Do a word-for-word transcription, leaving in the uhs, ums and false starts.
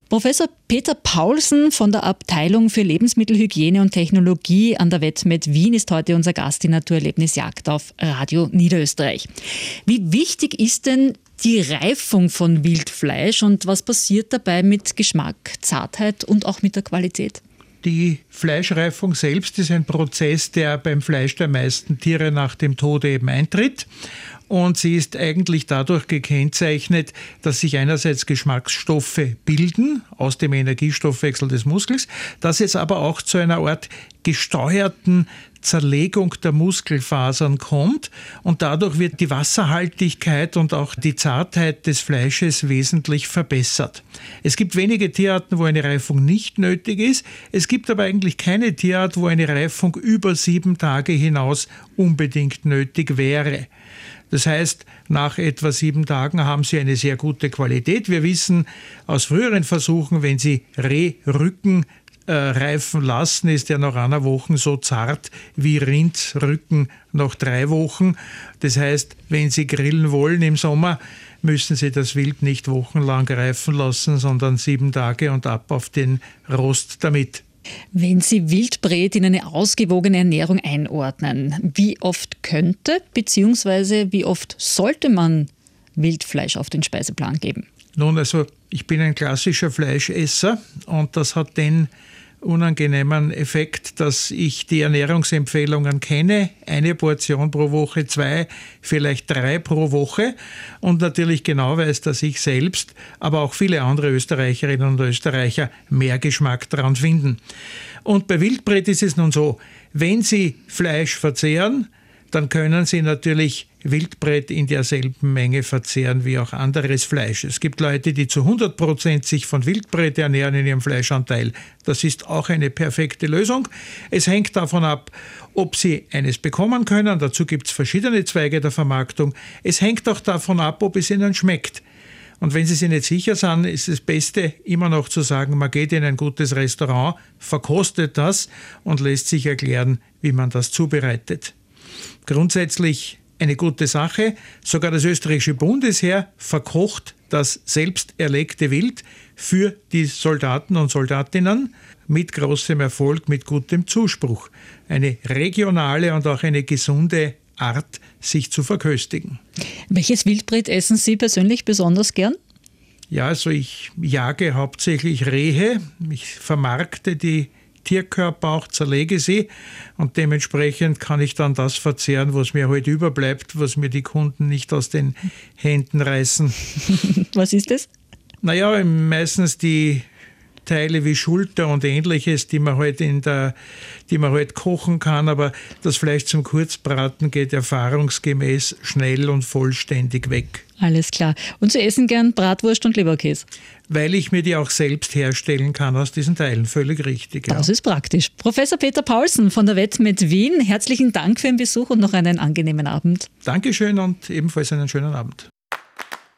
Professor Peter Paulsen von der Abteilung für Lebensmittelhygiene und Technologie an der Vetmed Wien ist heute unser Gast in Naturerlebnisjagd auf Radio Niederösterreich. Wie wichtig ist denn die Reifung von Wildfleisch und was passiert dabei mit Geschmack, Zartheit und auch mit der Qualität? Die Fleischreifung selbst ist ein Prozess, der beim Fleisch der meisten Tiere nach dem Tode eben eintritt. Und sie ist eigentlich dadurch gekennzeichnet, dass sich einerseits Geschmacksstoffe bilden aus dem Energiestoffwechsel des Muskels, dass es aber auch zu einer Art gesteuerten Zerlegung der Muskelfasern kommt und dadurch wird die Wasserhaltigkeit und auch die Zartheit des Fleisches wesentlich verbessert. Es gibt wenige Tierarten, wo eine Reifung nicht nötig ist. Es gibt aber eigentlich keine Tierart, wo eine Reifung über sieben Tage hinaus unbedingt nötig wäre. Das heißt, nach etwa sieben Tagen haben sie eine sehr gute Qualität. Wir wissen aus früheren Versuchen, wenn sie Rehrücken äh, reifen lassen, ist er nach einer Woche so zart wie Rindsrücken nach drei Wochen. Das heißt, wenn Sie grillen wollen im Sommer, müssen Sie das Wild nicht wochenlang reifen lassen, sondern sieben Tage und ab auf den Rost damit. Wenn Sie Wildbret in eine ausgewogene Ernährung einordnen, wie oft könnte bzw. wie oft sollte man Wildfleisch auf den Speiseplan geben? Nun, also ich bin ein klassischer Fleischesser und das hat den unangenehmen Effekt, dass ich die Ernährungsempfehlungen kenne. Eine Portion pro Woche, zwei, vielleicht drei pro Woche und natürlich genau weiß, dass ich selbst, aber auch viele andere Österreicherinnen und Österreicher mehr Geschmack daran finden. Und bei Wildbret ist es nun so, wenn Sie Fleisch verzehren, dann können Sie natürlich Wildbret in derselben Menge verzehren wie auch anderes Fleisch. Es gibt Leute, die zu hundert Prozent sich von Wildbret ernähren in ihrem Fleischanteil. Das ist auch eine perfekte Lösung. Es hängt davon ab, ob Sie eines bekommen können. Dazu gibt es verschiedene Zweige der Vermarktung. Es hängt auch davon ab, ob es Ihnen schmeckt. Und wenn Sie sich nicht sicher sind, ist das Beste immer noch zu sagen, man geht in ein gutes Restaurant, verkostet das und lässt sich erklären, wie man das zubereitet. Grundsätzlich eine gute Sache. Sogar das österreichische Bundesheer verkocht das selbst erlegte Wild für die Soldaten und Soldatinnen mit großem Erfolg, mit gutem Zuspruch. Eine regionale und auch eine gesunde Art, sich zu verköstigen. Welches Wildbret essen Sie persönlich besonders gern? Ja, also ich jage hauptsächlich Rehe. Ich vermarkte die Tierkörper auch, zerlege sie und dementsprechend kann ich dann das verzehren, was mir heute überbleibt, was mir die Kunden nicht aus den Händen reißen. Was ist das? Naja, meistens die Teile wie Schulter und Ähnliches, die man halt in der, die man halt kochen kann, aber das Fleisch zum Kurzbraten geht erfahrungsgemäß schnell und vollständig weg. Alles klar. Und Sie essen gern Bratwurst und Leberkäse? Weil ich mir die auch selbst herstellen kann aus diesen Teilen. Völlig richtig. Ja. Das ist praktisch. Professor Peter Paulsen von der Vetmed Wien, herzlichen Dank für den Besuch und noch einen angenehmen Abend. Dankeschön und ebenfalls einen schönen Abend.